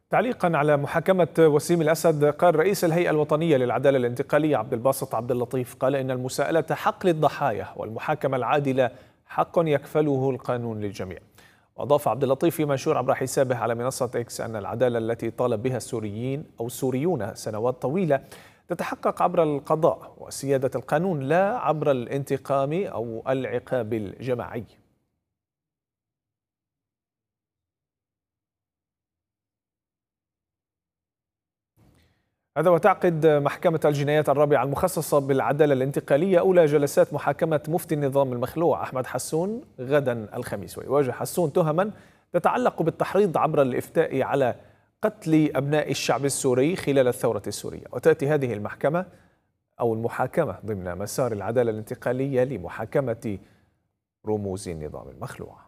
تعليقا على محاكمة وسيم الأسد، قال رئيس الهيئة الوطنية للعدالة الانتقالية عبد الباسط عبد اللطيف قال إن المساءلة حق للضحايا والمحاكمة العادلة حق يكفله القانون للجميع. وأضاف عبد اللطيف في منشور عبر حسابه على منصة إكس أن العدالة التي طالب بها السوريون سنوات طويلة تتحقق عبر القضاء وسيادة القانون، لا عبر الانتقام أو العقاب الجماعي. هذا وتعقد محكمة الجنايات الرابعة المخصصة بالعدالة الانتقالية أولى جلسات محاكمة مفتي النظام المخلوع أحمد حسون غدا الخميس، ويواجه حسون تهما تتعلق بالتحريض عبر الإفتاء على قتل أبناء الشعب السوري خلال الثورة السورية. وتأتي هذه المحاكمة ضمن مسار العدالة الانتقالية لمحاكمة رموز النظام المخلوع.